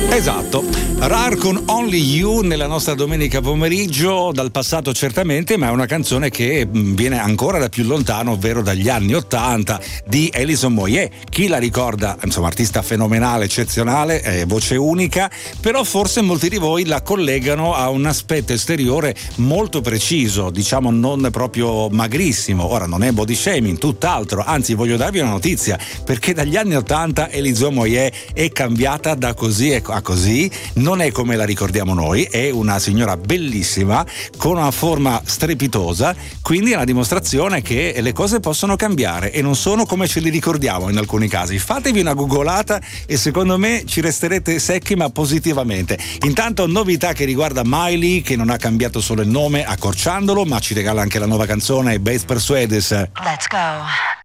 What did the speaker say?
Esatto, Rar con Only You nella nostra domenica pomeriggio, dal passato certamente, ma è una canzone che viene ancora da più lontano, ovvero dagli anni '80 di Alison Moyet. Chi la ricorda, insomma, artista fenomenale, eccezionale, voce unica, però forse molti di voi la collegano a un aspetto esteriore molto preciso, diciamo non proprio magrissimo. Ora non è body shaming, tutt'altro, anzi voglio darvi una notizia, perché dagli anni '80 Alison Moyet è cambiata da così a così, non è come la ricordiamo noi, è una signora bellissima con una forma strepitosa, quindi è una dimostrazione che le cose possono cambiare e non sono come ce li ricordiamo in alcuni casi. Fatevi una googolata e secondo me ci resterete secchi, ma positivamente. Intanto novità che riguarda Miley, che non ha cambiato solo il nome accorciandolo, ma ci regala anche la nuova canzone Base Persuades. Let's go.